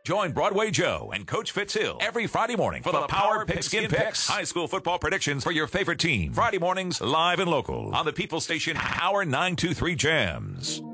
Join Broadway Joe and Coach Fitzhill every Friday morning for the Power Pigskin Picks. High school football predictions for your favorite team. Friday mornings, live and local on the People Station Power 923 Jams.